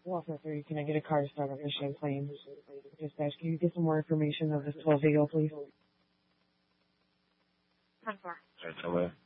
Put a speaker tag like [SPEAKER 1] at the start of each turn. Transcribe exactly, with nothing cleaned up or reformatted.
[SPEAKER 1] Welfare three, can I get a car to start up the Champlain? Dispatch, can you get some more information of this twelve Vigo, please?
[SPEAKER 2] ten four.
[SPEAKER 3] That's all right.